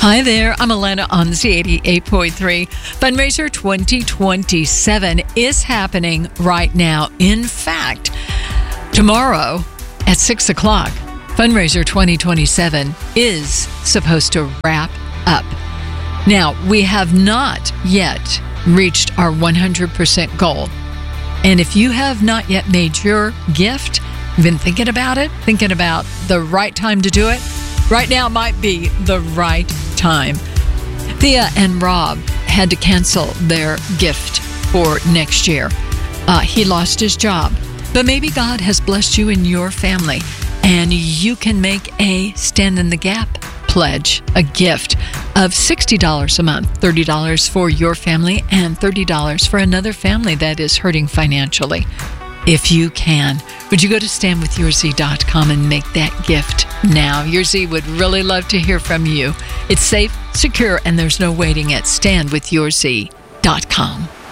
Hi there, I'm Alana on Z88.3. Fundraiser 2027 is happening right now. In fact, tomorrow at 6 o'clock, Fundraiser 2027 is supposed to wrap up. Now, we have not yet reached our 100% goal. And if you have not yet made your gift, been thinking about it, thinking about the right time to do it, right now might be the right time. Thea and Rob had to cancel their gift for next year. He lost his job, but maybe God has blessed you and your family, and you can make a Stand in the Gap pledge, a gift of $60 a month, $30 for your family and $30 for another family that is hurting financially. If you can, would you go to standwithyourz.com and make that gift now? Your Z would really love to hear from you. It's safe, secure, and there's no waiting at standwithyourz.com.